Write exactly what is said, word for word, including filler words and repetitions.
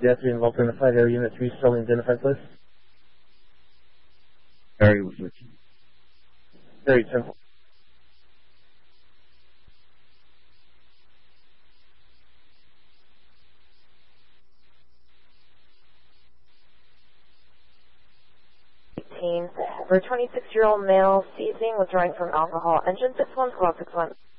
death involved in the fight area unit three, Sterling, identified, please. Harry was with you. Very simple. For a twenty-six-year-old male seizing, withdrawing from alcohol. Engine six one, squad six one.